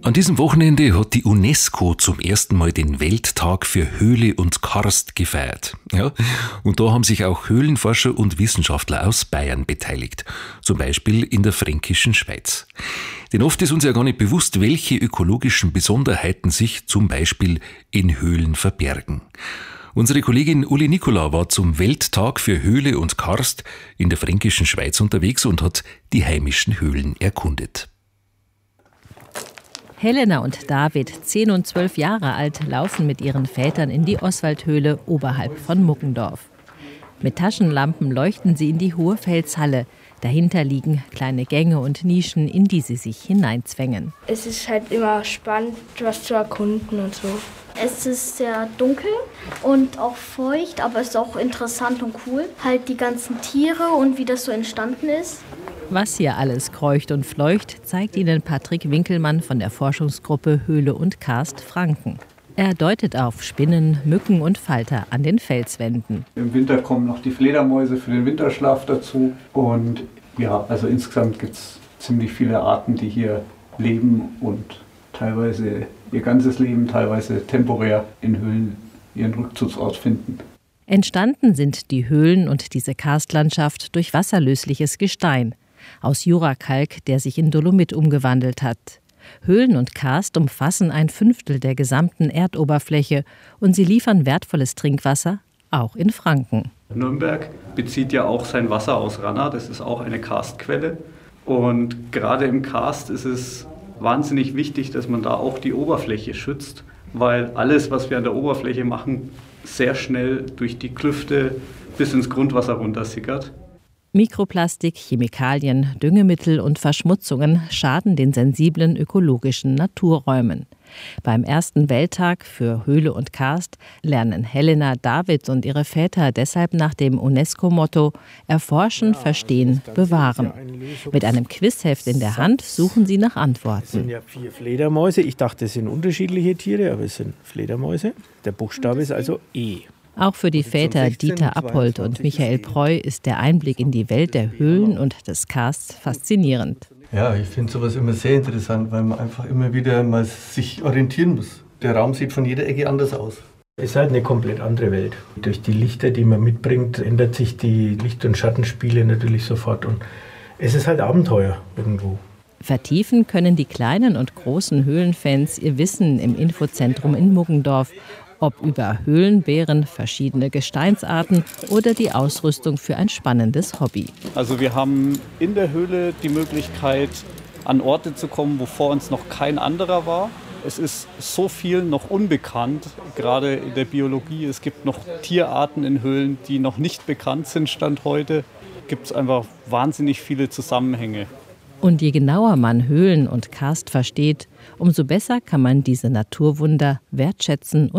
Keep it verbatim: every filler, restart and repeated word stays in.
An diesem Wochenende hat die UNESCO zum ersten Mal den Welttag für Höhle und Karst gefeiert. Ja, und da haben sich auch Höhlenforscher und Wissenschaftler aus Bayern beteiligt. Zum Beispiel in der fränkischen Schweiz. Denn oft ist uns ja gar nicht bewusst, welche ökologischen Besonderheiten sich zum Beispiel in Höhlen verbergen. Unsere Kollegin Uli Nicola war zum Welttag für Höhle und Karst in der fränkischen Schweiz unterwegs und hat die heimischen Höhlen erkundet. Helena und David, zehn und zwölf Jahre alt, laufen mit ihren Vätern in die Oswaldhöhle oberhalb von Muggendorf. Mit Taschenlampen leuchten sie in die hohe Felshalle. Dahinter liegen kleine Gänge und Nischen, in die sie sich hineinzwängen. Es ist halt immer spannend, was zu erkunden und so. Es ist sehr dunkel und auch feucht, aber es ist auch interessant und cool. Halt die ganzen Tiere und wie das so entstanden ist. Was hier alles kreucht und fleucht, zeigt Ihnen Patrick Winkelmann von der Forschungsgruppe Höhle und Karst Franken. Er deutet auf Spinnen, Mücken und Falter an den Felswänden. Im Winter kommen noch die Fledermäuse für den Winterschlaf dazu. Und ja, also insgesamt gibt es ziemlich viele Arten, die hier leben und teilweise ihr ganzes Leben, teilweise temporär in Höhlen ihren Rückzugsort finden. Entstanden sind die Höhlen und diese Karstlandschaft durch wasserlösliches Gestein aus Jurakalk, der sich in Dolomit umgewandelt hat. Höhlen und Karst umfassen ein Fünftel der gesamten Erdoberfläche und sie liefern wertvolles Trinkwasser, auch in Franken. Nürnberg bezieht ja auch sein Wasser aus Ranna, das ist auch eine Karstquelle. Und gerade im Karst ist es wahnsinnig wichtig, dass man da auch die Oberfläche schützt, weil alles, was wir an der Oberfläche machen, sehr schnell durch die Klüfte bis ins Grundwasser runtersickert. Mikroplastik, Chemikalien, Düngemittel und Verschmutzungen schaden den sensiblen ökologischen Naturräumen. Beim ersten Welttag für Höhle und Karst lernen Helena, David und ihre Väter deshalb nach dem UNESCO-Motto Erforschen, Verstehen, Bewahren. Mit einem Quizheft in der Hand suchen sie nach Antworten. Es sind ja vier Fledermäuse. Ich dachte, es sind unterschiedliche Tiere, aber es sind Fledermäuse. Der Buchstabe ist also E. Auch für die Väter Dieter Appold und Michael Preu ist der Einblick in die Welt der Höhlen und des Karsts faszinierend. Ja, ich finde sowas immer sehr interessant, weil man einfach immer wieder mal sich orientieren muss. Der Raum sieht von jeder Ecke anders aus. Es ist halt eine komplett andere Welt. Durch die Lichter, die man mitbringt, ändert sich die Licht- und Schattenspiele natürlich sofort. Und es ist halt Abenteuer irgendwo. Vertiefen können die kleinen und großen Höhlenfans ihr Wissen im Infozentrum in Muggendorf. Ob über Höhlenbären, verschiedene Gesteinsarten oder die Ausrüstung für ein spannendes Hobby. Also wir haben in der Höhle die Möglichkeit, an Orte zu kommen, wo vor uns noch kein anderer war. Es ist so viel noch unbekannt, gerade in der Biologie. Es gibt noch Tierarten in Höhlen, die noch nicht bekannt sind, Stand heute. Gibt es einfach wahnsinnig viele Zusammenhänge. Und je genauer man Höhlen und Karst versteht, umso besser kann man diese Naturwunder wertschätzen und